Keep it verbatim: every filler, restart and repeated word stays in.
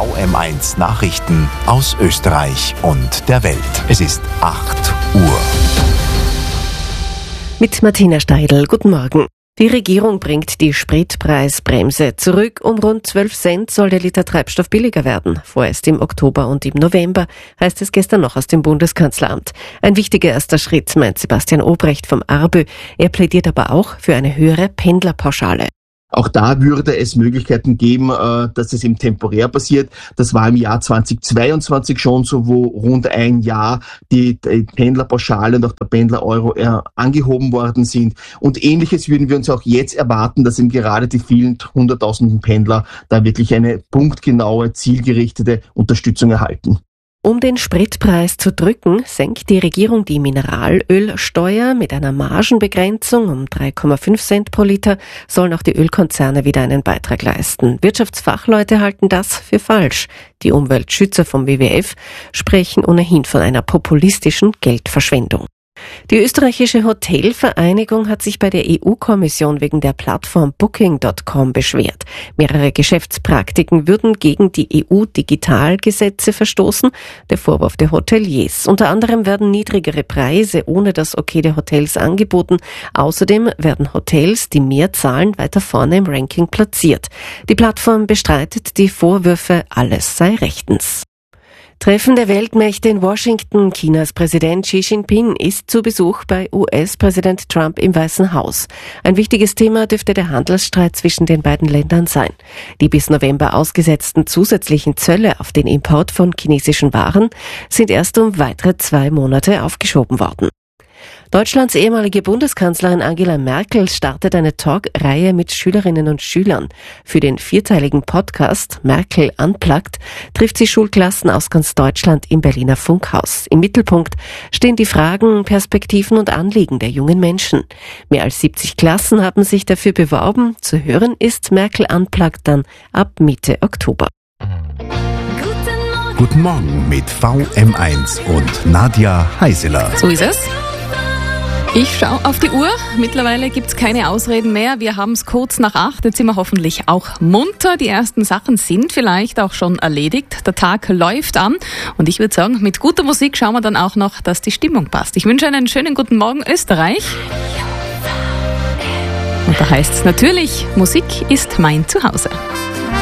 V M eins Nachrichten aus Österreich und der Welt. Es ist acht Uhr. Mit Martina Steidl, guten Morgen. Die Regierung bringt die Spritpreisbremse zurück. Um rund zwölf Cent soll der Liter Treibstoff billiger werden. Vorerst im Oktober und im November, heißt es gestern noch aus dem Bundeskanzleramt. Ein wichtiger erster Schritt, meint Sebastian Obrecht vom ARBÖ. Er plädiert aber auch für eine höhere Pendlerpauschale. Auch da würde es Möglichkeiten geben, dass es eben temporär passiert. Das war im Jahr zweitausendzweiundzwanzig schon so, wo rund ein Jahr die Pendlerpauschale und auch der Pendler-Euro angehoben worden sind. Und Ähnliches würden wir uns auch jetzt erwarten, dass eben gerade die vielen hunderttausenden Pendler da wirklich eine punktgenaue, zielgerichtete Unterstützung erhalten. Um den Spritpreis zu drücken, senkt die Regierung die Mineralölsteuer mit einer Margenbegrenzung um drei Komma fünf Cent pro Liter, sollen auch die Ölkonzerne wieder einen Beitrag leisten. Wirtschaftsfachleute halten das für falsch. Die Umweltschützer vom W W F sprechen ohnehin von einer populistischen Geldverschwendung. Die österreichische Hotelvereinigung hat sich bei der E U-Kommission wegen der Plattform Booking Punkt com beschwert. Mehrere Geschäftspraktiken würden gegen die E U-Digitalgesetze verstoßen. Der Vorwurf der Hoteliers. Unter anderem werden niedrigere Preise ohne das Okay der Hotels angeboten. Außerdem werden Hotels, die mehr zahlen, weiter vorne im Ranking platziert. Die Plattform bestreitet die Vorwürfe, alles sei rechtens. Treffen der Weltmächte in Washington. Chinas Präsident Xi Jinping ist zu Besuch bei U S-Präsident Trump im Weißen Haus. Ein wichtiges Thema dürfte der Handelsstreit zwischen den beiden Ländern sein. Die bis November ausgesetzten zusätzlichen Zölle auf den Import von chinesischen Waren sind erst um weitere zwei Monate aufgeschoben worden. Deutschlands ehemalige Bundeskanzlerin Angela Merkel startet eine Talk-Reihe mit Schülerinnen und Schülern. Für den vierteiligen Podcast Merkel Unplugged trifft sie Schulklassen aus ganz Deutschland im Berliner Funkhaus. Im Mittelpunkt stehen die Fragen, Perspektiven und Anliegen der jungen Menschen. Mehr als siebzig Klassen haben sich dafür beworben. Zu hören ist Merkel Unplugged dann ab Mitte Oktober. Guten Morgen mit V M eins und Nadja Heiseler. So ist es. Ich schaue auf die Uhr. Mittlerweile gibt's keine Ausreden mehr. Wir haben es kurz nach acht. Jetzt sind wir hoffentlich auch munter. Die ersten Sachen sind vielleicht auch schon erledigt. Der Tag läuft an. Und ich würde sagen, mit guter Musik schauen wir dann auch noch, dass die Stimmung passt. Ich wünsche einen schönen guten Morgen, Österreich. Und da heißt es natürlich, Musik ist mein Zuhause.